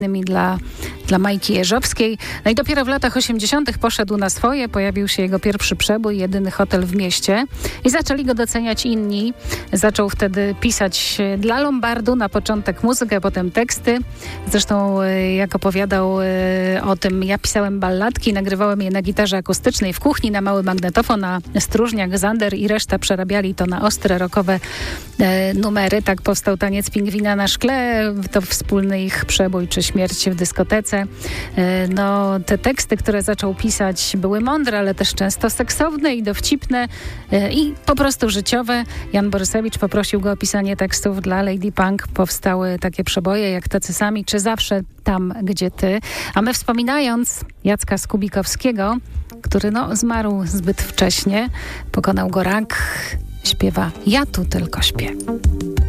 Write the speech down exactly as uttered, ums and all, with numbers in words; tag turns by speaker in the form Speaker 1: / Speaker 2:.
Speaker 1: Dla, dla Majki Jeżowskiej. No i dopiero w latach osiemdziesiątych poszedł na swoje, pojawił się jego pierwszy przebój, jedyny hotel w mieście i zaczęli go doceniać inni. Zaczął wtedy pisać dla Lombardu, na początek muzykę, potem teksty. Zresztą jak opowiadał o tym, ja pisałem balladki, nagrywałem je na gitarze akustycznej w kuchni, na mały magnetofon, a Stróżniak, Zander i reszta przerabiali to na ostre, rockowe e, numery. Tak powstał Taniec pingwina na szkle, to wspólny ich przebój, czy Śmierć w dyskotece. No, te teksty, które zaczął pisać, były mądre, ale też często seksowne i dowcipne i po prostu życiowe. Jan Borysewicz poprosił go o pisanie tekstów dla Lady Punk. Powstały takie przeboje jak Tacy sami, czy Zawsze tam, gdzie ty. A my, wspominając Jacka Skubikowskiego, który no, zmarł zbyt wcześnie, pokonał go rak, śpiewa Ja tu tylko śpię.